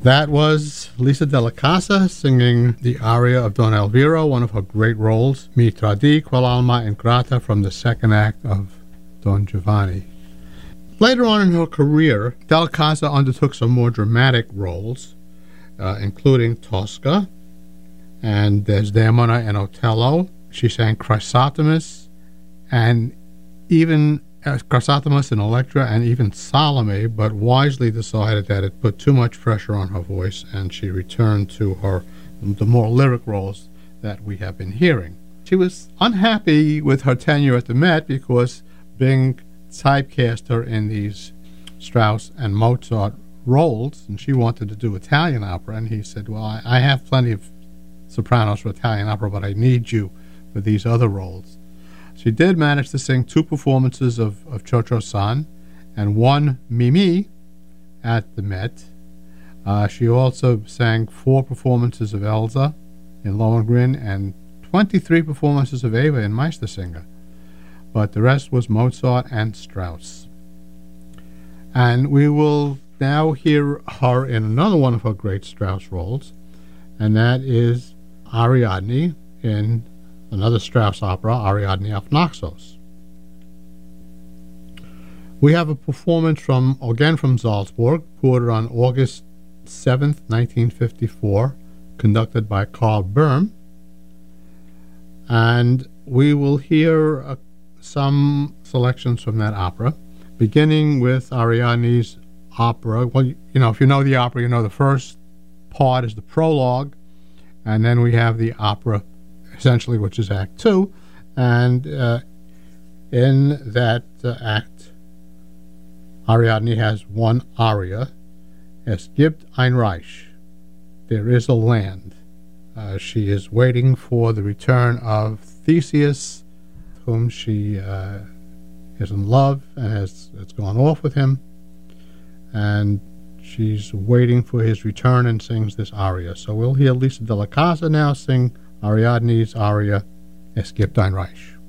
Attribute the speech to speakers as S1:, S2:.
S1: That was Lisa Della Casa singing the aria of Don Elvira, one of her great roles, Mi tradì quell'alma ingrata, from the second act of Don Giovanni. Later on in her career, Della Casa undertook some more dramatic roles, including Tosca and Desdemona and Otello. She sang Chrysothemis and even Chrysothemis and Electra and even Salome, but wisely decided that it put too much pressure on her voice, and she returned to the more lyric roles that we have been hearing. She was unhappy with her tenure at the Met because Bing typecast her in these Strauss and Mozart roles, and she wanted to do Italian opera, and he said, well, I have plenty of sopranos for Italian opera, but I need you for these other roles. She did manage to sing 2 performances of Cho-Cho-San and 1 Mimi at the Met. She also sang 4 performances of Elsa in Lohengrin and 23 performances of Eva in Meistersinger. But the rest was Mozart and Strauss. And we will now hear her in another one of her great Strauss roles, and that is Ariadne in another Strauss opera, Ariadne auf Naxos. We have a performance from Salzburg, recorded on August 7th, 1954, conducted by Carl Böhm. And we will hear some selections from that opera, beginning with Ariadne's opera. Well, if you know the opera, you know the first part is the prologue, and then we have the opera essentially, which is Act 2, and in that act, Ariadne has one aria, Es gibt ein Reich, there is a land. She is waiting for the return of Theseus, whom she is in love and has gone off with him, and she's waiting for his return and sings this aria. So we'll hear Lisa Della Casa now sing Ariadne's aria, Es gibt ein Reich.